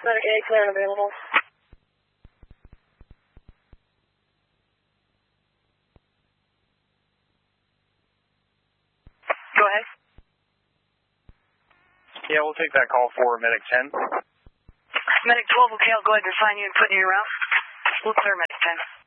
Medic 8 clear and available. Go ahead. Yeah, we'll take that call for Medic 10. Medic 12, okay, I'll go ahead and assign you and put in your route. We'll clear Medic 10.